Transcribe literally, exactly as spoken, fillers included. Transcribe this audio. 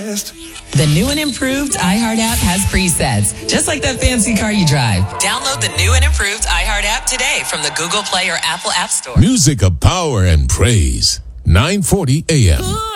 finest. The new and improved iHeart app has presets, just like that fancy car you drive. Download the new and improved iHeart app today from the Google Play or Apple App Store. Music of power and praise. nine forty A M.